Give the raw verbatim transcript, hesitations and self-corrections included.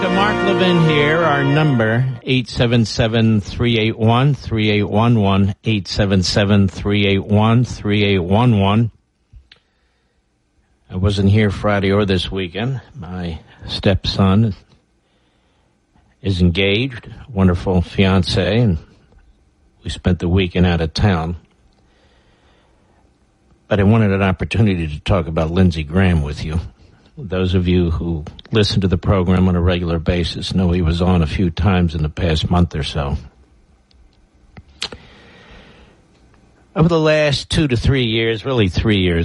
Mark Levin here. Our number, eight seven seven, three eight one, three eight one one, eight seven seven, three eight one, three eight one one. I wasn't here Friday or this weekend. My stepson is engaged, wonderful fiance, and we spent the weekend out of town. But I wanted an opportunity to talk about Lindsey Graham with you. Those of you who listen to the program on a regular basis know he was on a few times in the past month or so. Over the last two to three years, really three years,